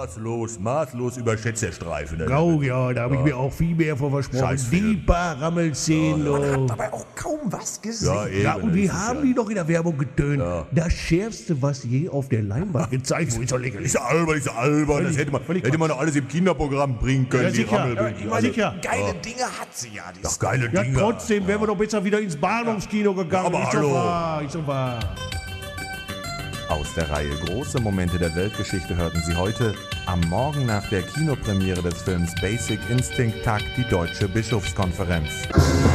Maßlos überschätzt der Streifen. Oh ja, da habe ich mir auch viel mehr vor versprochen. Scheißfilm. Die paar Rammelszenen. Man oh. hat dabei auch kaum was gesehen. Ja, und wie haben die noch in der Werbung getönt? Das Schärfste, was je auf der Leinwand gezeigt wurde. Ist doch lächerlich. Ist albern. Das hätte man doch alles im Kinderprogramm bringen können. Ja, die sicher. Rammelbilder. Ja, sicher. Geile Dinge hat sie ja. Die Doch geile Ja, Dinge. trotzdem wären wir doch besser wieder ins Bahnhofskino gegangen. Aber ist hallo. doch wahr, ist doch wahr. Aus der Reihe Große Momente der Weltgeschichte hörten Sie heute: Am Morgen nach der Kinopremiere des Films Basic Instinct tagt die Deutsche Bischofskonferenz.